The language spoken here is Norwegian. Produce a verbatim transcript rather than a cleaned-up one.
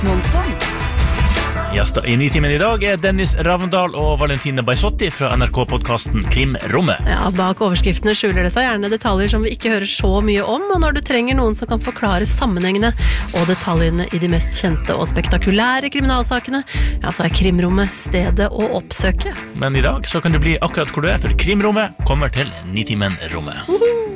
Månsson. Gjester i Nitimen i dag er Dennis Ravndal og Valentine Baisotti fra N R K-podcasten Krimrommet. Ja, bak overskriftene skjuler det seg gjerne detaljer som vi ikke hører så mye om, og når du trenger noen som kan forklare sammenhengene og detaljene i de mest kjente og spektakulære kriminalsakene, ja, så er Krimrommet stedet å oppsøke. Men i dag så kan du bli akkurat hvor du er, for Krimrommet kommer til Nitimen-rommet. Uhuh.